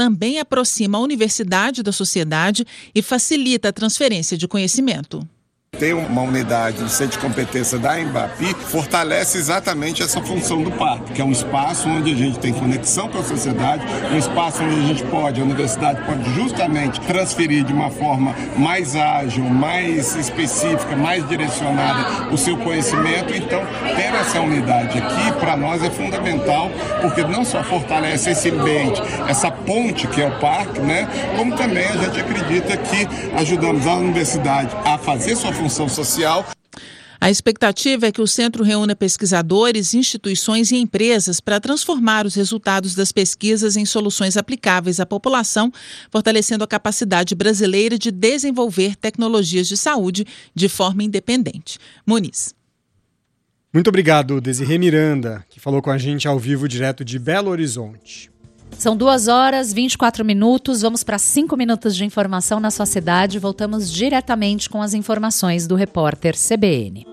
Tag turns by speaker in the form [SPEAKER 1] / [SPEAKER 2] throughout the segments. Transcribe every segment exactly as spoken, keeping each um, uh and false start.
[SPEAKER 1] também aproxima a universidade da sociedade e facilita a transferência de conhecimento.
[SPEAKER 2] Tem uma unidade de centro de competência da Embapi, fortalece exatamente essa função do parque, que é um espaço onde a gente tem conexão com a sociedade, um espaço onde a gente pode, a universidade pode justamente transferir de uma forma mais ágil, mais específica, mais direcionada o seu conhecimento. Então, ter essa unidade aqui, para nós, é fundamental, porque não só fortalece esse ambiente, essa ponte que é o parque, né, como também a gente acredita que ajudamos a universidade a fazer sua função função social.
[SPEAKER 1] A expectativa é que o centro reúna pesquisadores, instituições e empresas para transformar os resultados das pesquisas em soluções aplicáveis à população, fortalecendo a capacidade brasileira de desenvolver tecnologias de saúde de forma independente. Muniz.
[SPEAKER 3] Muito obrigado, Desirê Miranda, que falou com a gente ao vivo direto de Belo Horizonte.
[SPEAKER 4] São duas horas e vinte e quatro minutos, vamos para cinco minutos de informação na sua cidade. Voltamos diretamente com as informações do repórter C B N.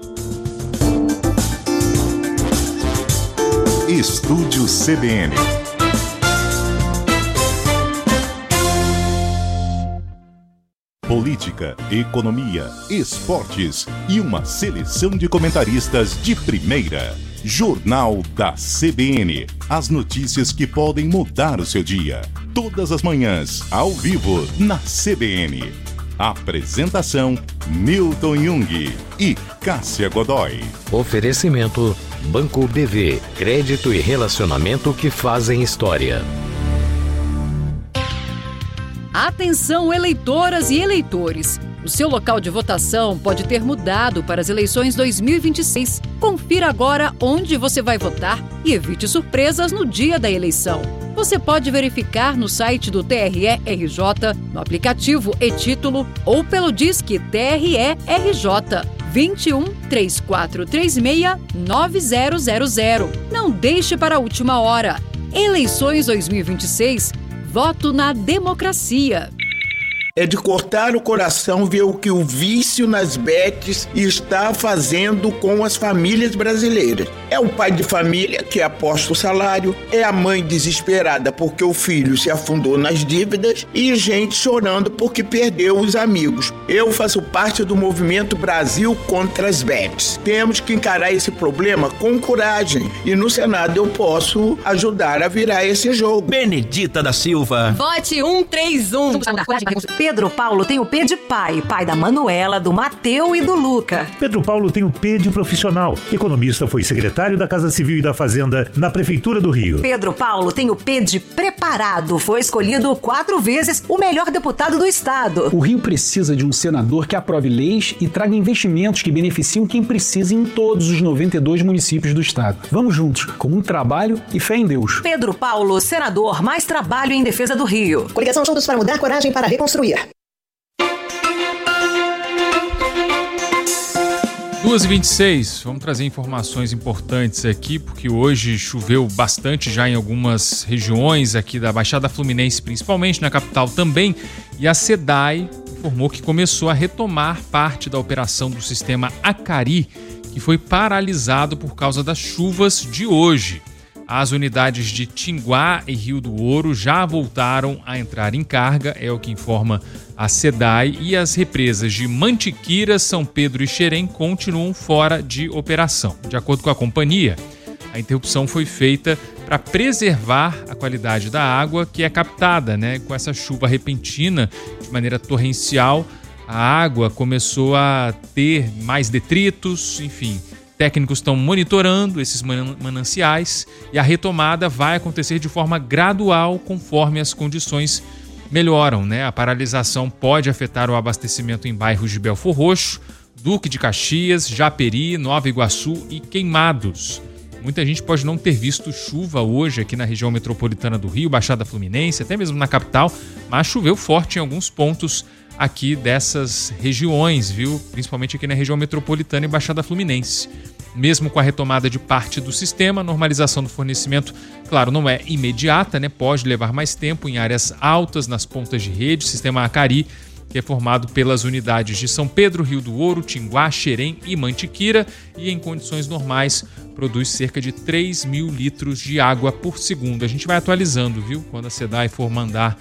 [SPEAKER 5] Estúdio C B N. Política, economia, esportes e uma seleção de comentaristas de primeira. Jornal da C B N. As notícias que podem mudar o seu dia. Todas as manhãs, ao vivo, na C B N. Apresentação: Milton Jung e Cássia Godoy.
[SPEAKER 6] Oferecimento: Banco B V. Crédito e relacionamento que fazem história.
[SPEAKER 7] Atenção, eleitoras e eleitores! O seu local de votação pode ter mudado para as eleições dois mil e vinte e seis. Confira agora onde você vai votar e evite surpresas no dia da eleição. Você pode verificar no site do T R E R J, no aplicativo e-Título ou pelo Disque T R E R J vinte e um, três quatro três seis, nove zero zero zero. Não deixe para a última hora. Eleições dois mil e vinte e seis. Voto na democracia.
[SPEAKER 8] É de cortar o coração ver o que o vício nas bets está fazendo com as famílias brasileiras. É o pai de família que aposta o salário, é a mãe desesperada porque o filho se afundou nas dívidas e gente chorando porque perdeu os amigos. Eu faço parte do movimento Brasil contra as bets. Temos que encarar esse problema com coragem e no Senado eu posso ajudar a virar esse jogo.
[SPEAKER 9] Benedita da Silva.
[SPEAKER 10] Vote cento e trinta e um. Pedro Paulo tem o P de pai, pai da Manuela, do Mateu e do Luca.
[SPEAKER 11] Pedro Paulo tem o P de profissional. Economista, foi secretário da Casa Civil e da Fazenda na Prefeitura do Rio.
[SPEAKER 10] Pedro Paulo tem o P de preparado. Foi escolhido quatro vezes o melhor deputado do estado.
[SPEAKER 12] O Rio precisa de um senador que aprove leis e traga investimentos que beneficiam quem precisa em todos os noventa e dois municípios do estado. Vamos juntos, com muito trabalho e fé em Deus.
[SPEAKER 10] Pedro Paulo, senador, mais trabalho em defesa do Rio.
[SPEAKER 13] Coligação Juntos para Mudar, coragem para reconstruir.
[SPEAKER 14] duas e vinte e seis, vamos trazer informações importantes aqui, porque hoje choveu bastante já em algumas regiões aqui da Baixada Fluminense, principalmente na capital também, e a SEDAI informou que começou a retomar parte da operação do sistema Acari, que foi paralisado por causa das chuvas de hoje. As unidades de Tinguá e Rio do Ouro já voltaram a entrar em carga, é o que informa a SEDAI, e as represas de Mantiquira, São Pedro e Xerém continuam fora de operação. De acordo com a companhia, a interrupção foi feita para preservar a qualidade da água que é captada, né? Com essa chuva repentina, de maneira torrencial, a água começou a ter mais detritos, enfim. Técnicos estão monitorando esses mananciais e a retomada vai acontecer de forma gradual conforme as condições melhoram, né? A paralisação pode afetar o abastecimento em bairros de Belfor Roxo, Duque de Caxias, Japeri, Nova Iguaçu e Queimados. Muita gente pode não ter visto chuva hoje aqui na região metropolitana do Rio, Baixada Fluminense, até mesmo na capital, mas choveu forte em alguns pontos aqui dessas regiões, viu? Principalmente aqui na região metropolitana e Baixada Fluminense. Mesmo com a retomada de parte do sistema, a normalização do fornecimento, claro, não é imediata, né? Pode levar mais tempo em áreas altas, nas pontas de rede. O sistema Acari, que é formado pelas unidades de São Pedro, Rio do Ouro, Tinguá, Xerém e Mantiquira, e em condições normais produz cerca de três mil litros de água por segundo. A gente vai atualizando, viu? Quando a SEDAI for mandar